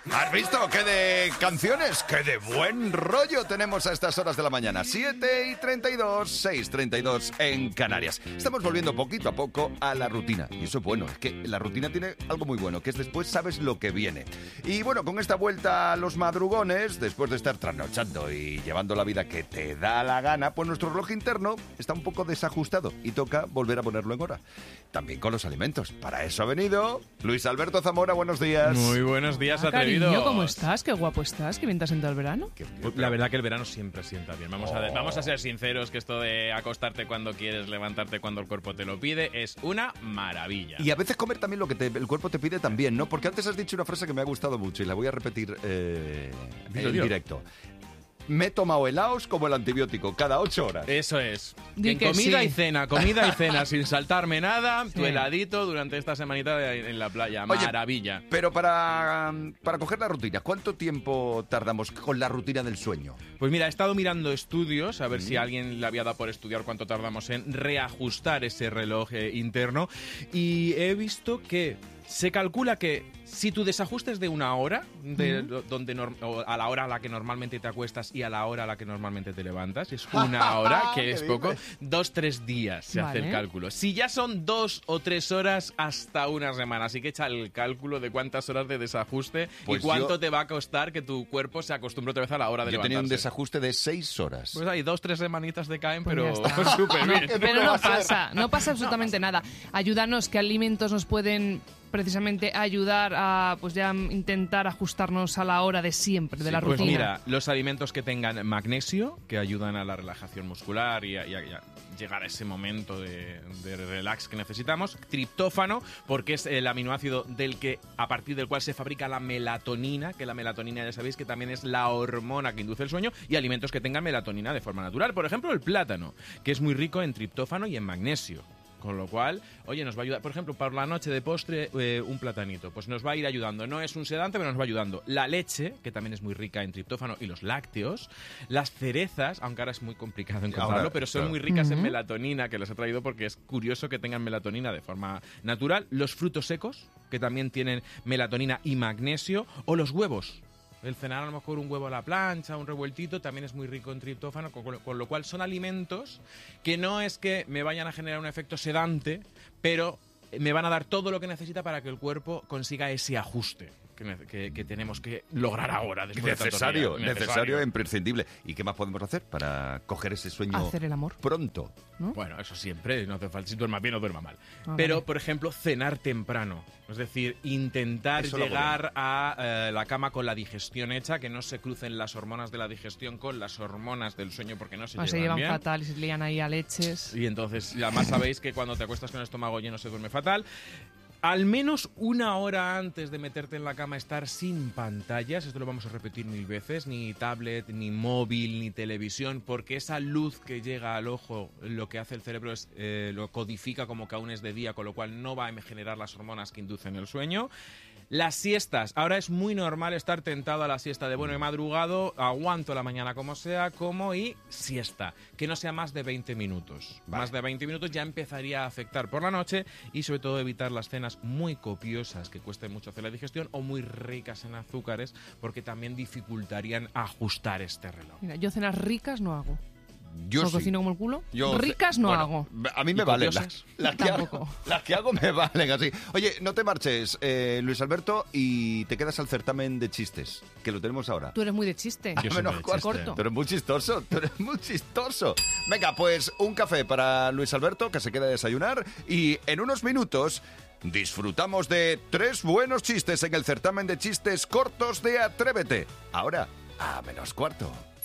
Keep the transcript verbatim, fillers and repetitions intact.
¿Has visto qué de canciones, qué de buen rollo tenemos a estas horas de la mañana? siete y treinta y dos, seis y treinta y dos en Canarias. Estamos volviendo poquito a poco a la rutina. Y eso es bueno, es que la rutina tiene algo muy bueno, que es después sabes lo que viene. Y bueno, con esta vuelta a los madrugones, después de estar trasnochando y llevando la vida que te da la gana, pues nuestro reloj interno está un poco desajustado y toca volver a ponerlo en hora. También con los alimentos. Para eso ha venido Luis Alberto Zamora, buenos días. Muy buenos días, ah, atrevidos. Cariño, ¿cómo estás? Qué guapo estás, que bien te ha sentado el verano. La verdad que el verano siempre sienta bien. Vamos, oh. a, vamos a ser sinceros que esto de acostarte cuando quieres, levantarte cuando el cuerpo te lo pide, es una maravilla. Y a veces comer también lo que te, el cuerpo te pide también, ¿no? Porque antes has dicho una frase que me ha gustado mucho y la voy a repetir eh, Dilo, en dilo. directo. Me he tomado helados como el antibiótico, cada ocho horas. Eso es. Di En que comida sí. y cena, comida y cena, sin saltarme nada, Sí. tu heladito durante esta semanita en la playa. Oye, Maravilla. Pero para, para coger la rutina, ¿cuánto tiempo tardamos con la rutina del sueño? Pues mira, he estado mirando estudios, a ver Mm. si a alguien le había dado por estudiar cuánto tardamos en reajustar ese reloj eh, interno, y he visto que se calcula que si tu desajuste es de una hora, de, Ujú. donde norm- o a la hora a la que normalmente te acuestas y a la hora a la que normalmente te levantas, es una hora, que ¿Qué es poco, dices? dos, tres días se hace Vale. el cálculo. Si ya son dos o tres horas, hasta una semana. Así que echa el cálculo de cuántas horas de desajuste Pues y cuánto yo- te va a costar que tu cuerpo se acostumbre otra vez a la hora de Yo levantarse. tenía un desajuste de seis horas. Pues hay dos, tres semanitas de caen, Pues pero ya está. súper bien. Pero no pasa, no pasa absolutamente nada. Ayúdanos, ¿qué alimentos nos pueden precisamente ayudar a pues ya intentar ajustarnos a la hora de siempre, de Sí, la Pues rutina? mira, los alimentos que tengan magnesio, que ayudan a la relajación muscular y a, y a- y a llegar a ese momento de, de relax que necesitamos. Triptófano, porque es el aminoácido del que, a partir del cual se fabrica la melatonina, que la melatonina ya sabéis que también es la hormona que induce el sueño, y alimentos que tengan melatonina de forma natural. Por ejemplo, el plátano, que es muy rico en triptófano y en magnesio. Con lo cual, oye, nos va a ayudar, por ejemplo, para la noche de postre, eh, un platanito, pues nos va a ir ayudando. No es un sedante, pero nos va ayudando. La leche, que también es muy rica en triptófano, y los lácteos. Las cerezas, aunque ahora es muy complicado encontrarlo, Ahora, pero son claro. muy ricas en Ujú. melatonina, que les he traído porque es curioso que tengan melatonina de forma natural. Los frutos secos, que también tienen melatonina y magnesio. O los huevos. El cenar a lo mejor un huevo a la plancha, un revueltito, también es muy rico en triptófano, con, con lo cual son alimentos que no es que me vayan a generar un efecto sedante, pero me van a dar todo lo que necesita para que el cuerpo consiga ese ajuste que, ne- que- que tenemos que lograr ahora. Después de tantos Necesario, días. necesario, imprescindible. ¿Y qué más podemos hacer para coger ese sueño Hacer el amor. pronto? ¿no? Bueno, eso siempre, no hace falta. Si duerma bien o duerma mal. Ah, Pero, vale. por ejemplo, cenar temprano. Es decir, intentar Eso lo hago llegar a eh, la cama con la digestión hecha, que no se crucen las hormonas de la digestión con las hormonas del sueño, porque no se Ah, se llevan llevan bien. fatal y se lían ahí a leches. Y entonces, y además sabéis que cuando te acuestas con el estómago lleno se duerme fatal. Al menos una hora antes de meterte en la cama estar sin pantallas, esto lo vamos a repetir mil veces, ni tablet, ni móvil, ni televisión, porque esa luz que llega al ojo, lo que hace el cerebro es, eh, lo codifica como que aún es de día, con lo cual no va a generar las hormonas que inducen el sueño. Las siestas. Ahora es muy normal estar tentado a la siesta de, bueno, he madrugado, aguanto la mañana como sea, como y siesta. Que no sea más de veinte minutos. Vale. Más de veinte minutos ya empezaría a afectar por la noche, y sobre todo evitar las cenas muy copiosas que cuesten mucho hacer la digestión o muy ricas en azúcares, porque también dificultarían ajustar este reloj. Mira, yo cenas ricas no hago. Yo ¿No sí. cocino como el culo? Yo- Ricas no bueno, hago. A mí me ¿Y valen. copiosas? Las, las que hago, Tampoco. las que hago me valen así. Oye, no te marches, eh, Luis Alberto, y te quedas al certamen de chistes, que lo tenemos ahora. Tú eres muy de chiste. Yo soy menos muy de cuarto. chiste. Tú eres muy chistoso, tú eres muy chistoso. Venga, pues un café para Luis Alberto, que se queda a desayunar, y en unos minutos disfrutamos de tres buenos chistes en el certamen de chistes cortos de Atrévete. Ahora, a menos cuarto.